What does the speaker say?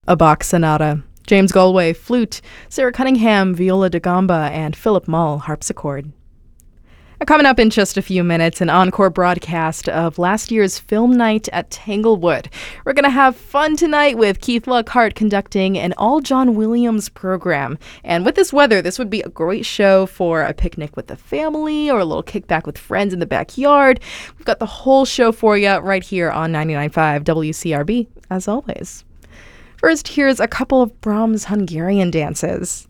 A Bach Sonata. James Galway, flute. Sarah Cunningham, viola da gamba, and Philip Mull, harpsichord. Coming up in just a few minutes, an encore broadcast of last year's film night at Tanglewood. We're going to have fun tonight with Keith Lockhart conducting an all John Williams program. And with this weather, this would be a great show for a picnic with the family or a little kickback with friends in the backyard. We've got the whole show for you right here on 99.5 WCRB, as always. First, here's a couple of Brahms' Hungarian dances.